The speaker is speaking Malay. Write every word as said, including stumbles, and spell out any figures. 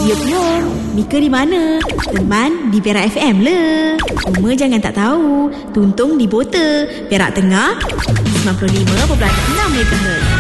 Yup yup, Mika di mana? Teman di Perak F M le. Cuma jangan tak tahu, Tuntung di Bota, Perak Tengah sembilan puluh lima perpuluhan enam MHz.